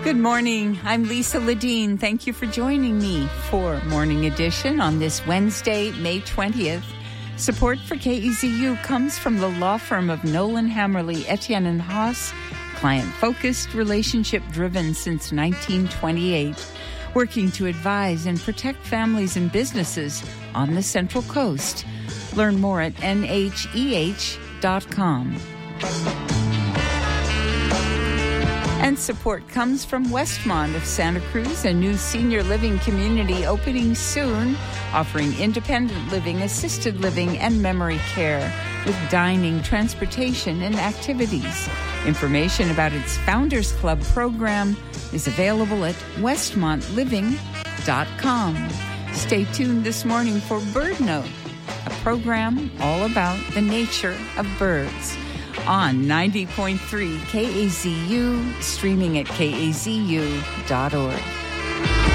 Good morning. I'm Lisa Ledeen. Thank you for joining me for Morning Edition on this Wednesday, May 20th. Support for KEZU comes from the law firm of Nolan Hammerly, Etienne and Haas, client-focused, relationship-driven since 1928, working to advise and protect families and businesses on the Central Coast. Learn more at nheh.com. And support comes from Westmont of Santa Cruz, a new senior living community opening soon, offering independent living, assisted living, and memory care with dining, transportation, and activities. Information about its Founders Club program is available at westmontliving.com. Stay tuned this morning for Bird Note, a program all about the nature of birds. On 90.3 KAZU, streaming at kazu.org.